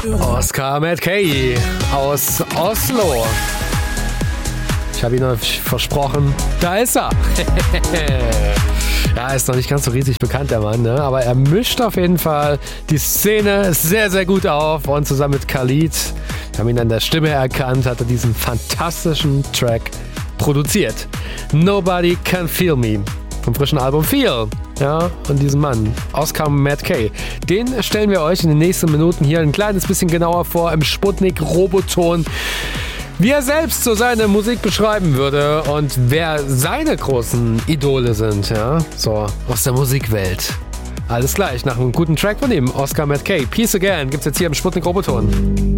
Oscar Matkey aus Oslo. Ich habe ihn euch versprochen. Da ist er. Ja, ist noch nicht ganz so riesig bekannt, der Mann, ne? Aber er mischt auf jeden Fall die Szene sehr, sehr gut auf. Und zusammen mit Khalid, wir haben ihn an der Stimme erkannt, hat er diesen fantastischen Track produziert. Nobody Can Feel Me vom frischen Album Feel. Ja, von diesem Mann, Oscar Matkey. Den stellen wir euch in den nächsten Minuten hier ein kleines bisschen genauer vor im Sputnik-Roboton. Wie er selbst so seine Musik beschreiben würde und wer seine großen Idole sind, ja, so aus der Musikwelt. Alles gleich nach einem guten Track von ihm, Oscar Matkey. Peace Again gibt's jetzt hier im Sputnik Roboton.